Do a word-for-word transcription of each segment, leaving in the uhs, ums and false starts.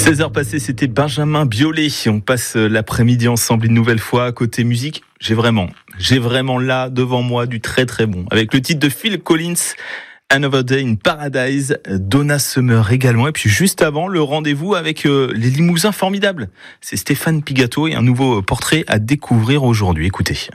seize heures passées, c'était Benjamin Biolay. On passe l'après-midi ensemble une nouvelle fois. Côté musique, j'ai vraiment, j'ai vraiment là devant moi du très très bon. Avec le titre de Phil Collins, Another Day in Paradise, Donna Summer également. Et puis juste avant, le rendez-vous avec euh, les Limousins formidables. C'est Stéphane Pigato et un nouveau portrait à découvrir aujourd'hui. Écoutez.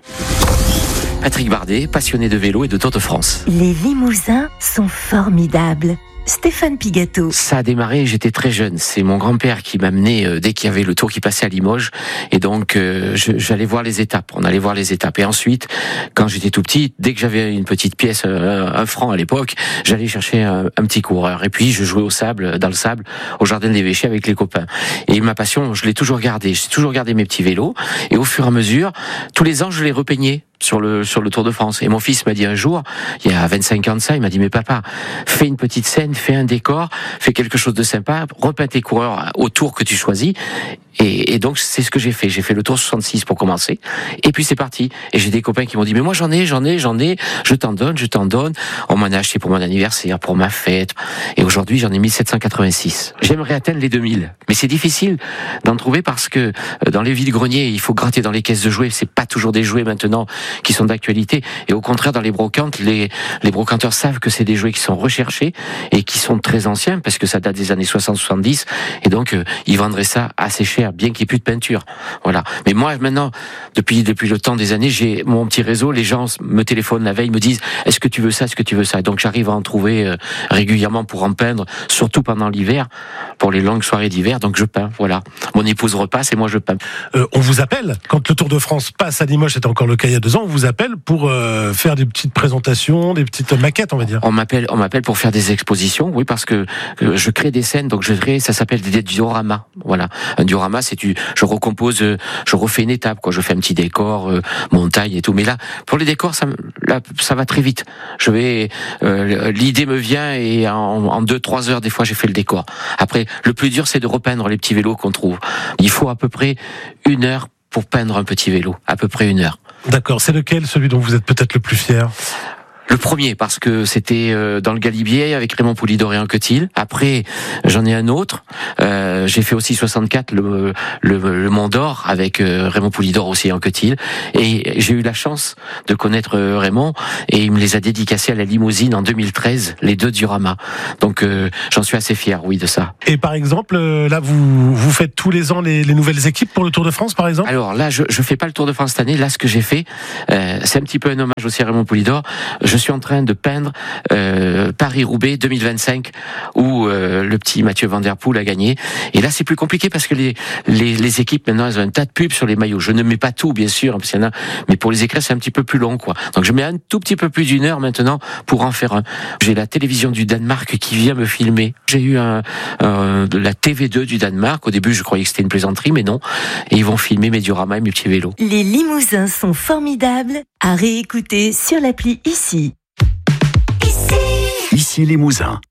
Patrick Bardet, passionné de vélo et de Tour de France. Les Limousins sont formidables. Stéphane Pigato. Ça a démarré, j'étais très jeune. C'est mon grand-père qui m'a mené euh, dès qu'il y avait le Tour qui passait à Limoges. Et donc, euh, je, j'allais voir les étapes. On allait voir les étapes. Et ensuite, quand j'étais tout petit, dès que j'avais une petite pièce, euh, un franc à l'époque, j'allais chercher un, un petit coureur. Et puis, je jouais au sable, dans le sable, au Jardin des Véchés avec les copains. Et ma passion, je l'ai toujours gardée. J'ai toujours gardé mes petits vélos. Et au fur et à mesure, tous les ans, je les repeignais sur le sur le Tour de France. Et mon fils m'a dit un jour, il y a vingt-cinq ans de ça, il m'a dit mais papa, fais une petite scène, fais un décor, fais quelque chose de sympa, repeins tes coureurs au tour que tu choisis. Et, et donc c'est ce que j'ai fait. J'ai fait le Tour soixante-six pour commencer. Et puis c'est parti. Et j'ai des copains qui m'ont dit mais moi j'en ai, j'en ai, j'en ai, je t'en donne, je t'en donne. On m'en a acheté pour mon anniversaire, pour ma fête. Et aujourd'hui j'en ai mille sept cent quatre-vingt-six. J'aimerais atteindre les deux mille, mais c'est difficile d'en trouver parce que dans les vides-greniers il faut gratter dans les caisses de jouets. C'est pas toujours des jouets maintenant qui sont d'actualité, et au contraire dans les brocantes, les, les brocanteurs savent que c'est des jouets qui sont recherchés et qui sont très anciens parce que ça date des années soixante soixante-dix, et donc euh, ils vendraient ça assez cher, bien qu'il n'y ait plus de peinture. Voilà. Mais moi maintenant, depuis depuis le temps des années, j'ai mon petit réseau, les gens me téléphonent la veille, me disent est-ce que tu veux ça, est-ce que tu veux ça, et donc j'arrive à en trouver euh, régulièrement pour en peindre, surtout pendant l'hiver, pour les longues soirées d'hiver, donc je peins. Voilà. Mon épouse repasse et moi je peins. Euh, on vous appelle quand le Tour de France passe à Limoges, c'était encore le cas il y a deux ans. On vous appelle pour euh, faire des petites présentations, des petites maquettes, on va dire. On m'appelle, on m'appelle pour faire des expositions, oui, parce que euh, je crée des scènes, donc je crée, ça s'appelle des dioramas. Voilà, un diorama, c'est tu, je recompose, euh, je refais une étape, quoi. Je fais un petit décor, euh, montagne et tout. Mais là, pour les décors, ça, là, ça va très vite. Je vais, euh, l'idée me vient et en, en deux, trois heures, des fois, j'ai fait le décor. Après, le plus dur, c'est de repeindre les petits vélos qu'on trouve. Il faut à peu près une heure pour peindre un petit vélo, à peu près une heure. D'accord, c'est lequel, celui dont vous êtes peut-être le plus fier ? Le premier, parce que c'était dans le Galibier avec Raymond Poulidor et Anquetil. Après, j'en ai un autre. Euh, j'ai fait aussi soixante-quatre, le, le, le Mont d'Or, avec Raymond Poulidor aussi et Anquetil. Et j'ai eu la chance de connaître Raymond, et il me les a dédicacés à la Limousine en deux mille treize, les deux dioramas. Donc euh, j'en suis assez fier, oui, de ça. Et par exemple, là, vous, vous faites tous les ans les, les nouvelles équipes pour le Tour de France, par exemple ? Alors là, je je fais pas le Tour de France cette année. Là, ce que j'ai fait, euh, c'est un petit peu un hommage aussi à Raymond Poulidor. Je Je suis en train de peindre euh, Paris-Roubaix deux mille vingt-cinq, où euh, le petit Mathieu Van Der Poel a gagné. Et là, c'est plus compliqué parce que les, les, les équipes, maintenant, elles ont un tas de pubs sur les maillots. Je ne mets pas tout, bien sûr, parce qu'il y en a, mais pour les écrire, c'est un petit peu plus long, quoi. Donc, je mets un tout petit peu plus d'une heure maintenant pour en faire un. J'ai la télévision du Danemark qui vient me filmer. J'ai eu un, un, de la T V deux du Danemark. Au début, je croyais que c'était une plaisanterie, mais non. Et ils vont filmer mes dioramas et mes petits vélos. Les Limousins sont formidables à réécouter sur l'appli Ici. Ici Limousin.